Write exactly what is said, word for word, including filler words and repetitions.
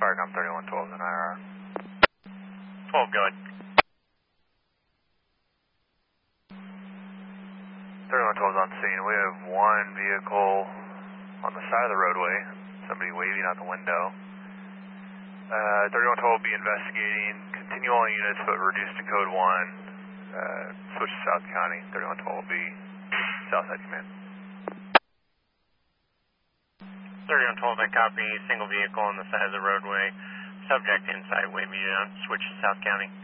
Firecom thirty-one twelve is an I R R. twelve, go ahead. thirty-one twelve is on scene. We have one vehicle on the side of the roadway, somebody waving out the window. Uh, thirty-one twelve will be investigating, continue all units but reduce to code one, uh, switch to South County. thirty-one twelve will be Southside Command. thirty-one twelve, I copy, single vehicle on the side of the roadway, subject inside, waving out, switch to South County.